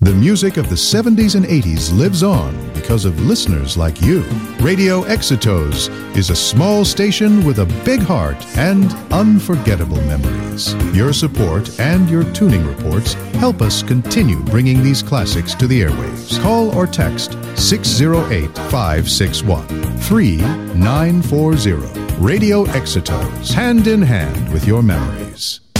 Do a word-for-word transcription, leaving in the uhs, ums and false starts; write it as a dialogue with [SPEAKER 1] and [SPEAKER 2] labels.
[SPEAKER 1] The music of the seventies and eighties lives on because of listeners like you. Radio Exitos is a small station with a big heart and unforgettable memories. Your support and your tuning reports help us continue bringing these classics to the airwaves. Call or text six zero eight, five six one, three nine four zero. Radio Exitos, hand in hand with your memories.